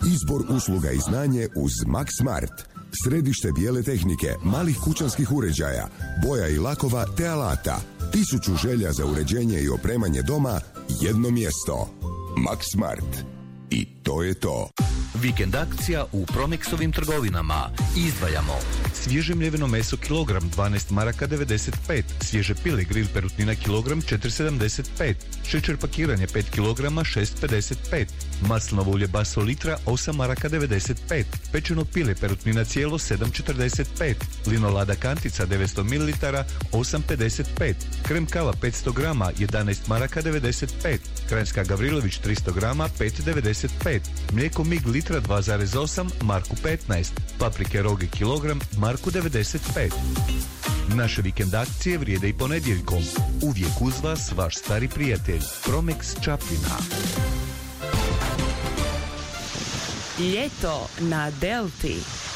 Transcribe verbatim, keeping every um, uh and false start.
Izbor usluga i znanje uz Max Smart. Središte bijele tehnike, malih kućanskih uređaja, boja i lakova te alata. Tisuću želja za uređenje i opremanje doma, jedno mjesto. Max Smart. I to je to. Vikend akcija u Promexovim trgovinama. Izdvajamo svježe mljeveno meso kilogram dvanaest maraka devedeset pet, svježe pile grill perutnina kilogram četiri sedamdeset pet, šećer pakiranje pet kilograma šest pedeset pet, maslinovo ulje Baso litra osam maraka devedeset pet, pečeno pile perutnina cijelo sedam četrdeset pet, linolada kantica devetsto mililitara osam pedeset pet, krem kava petsto grama jedanaest maraka devedeset pet, Kranjska Gavrilović tristo grama pet devedeset pet, mlijeko Mig litra dva zarez osam marku petnaest, paprike Roge kilogram marku devedeset pet. Naše vikend akcije vrijede i ponedjeljkom. Uvijek uz vas vaš stari prijatelj Promex Čapljina. Ljeto na Delti.